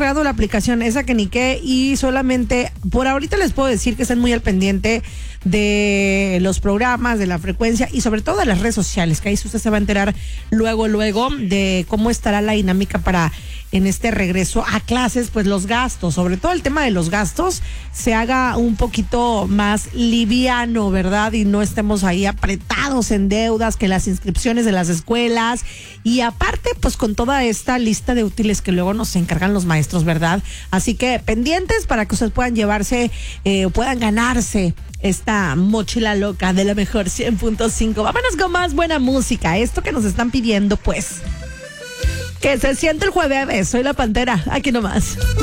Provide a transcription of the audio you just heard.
descargado la aplicación esa que ni qué, y solamente por ahorita les puedo decir que estén muy al pendiente de los programas, de la frecuencia y sobre todo de las redes sociales, que ahí usted se va a enterar luego de cómo estará la dinámica para en este regreso a clases, pues los gastos, sobre todo el tema de los gastos, se haga un poquito más liviano, ¿verdad? Y no estemos ahí apretados en deudas, que las inscripciones de las escuelas, y aparte, pues con toda esta lista de útiles que luego nos encargan los maestros, ¿verdad? Así que pendientes para que ustedes puedan llevarse, puedan ganarse esta mochila loca de la mejor 100.5. Vámonos con más buena música. Esto que nos están pidiendo, pues. Que se siente el jueves. Soy la Pantera. Aquí nomás.